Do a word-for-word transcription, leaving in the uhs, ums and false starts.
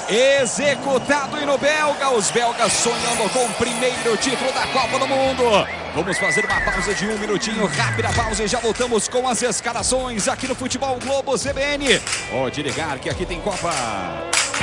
Executado e no belga, os belgas sonhando com o primeiro título da Copa do Mundo. Vamos fazer uma pausa de um minutinho, rápida pausa e já voltamos com as escalações aqui no Futebol Globo C B N. Pode ligar que aqui tem Copa.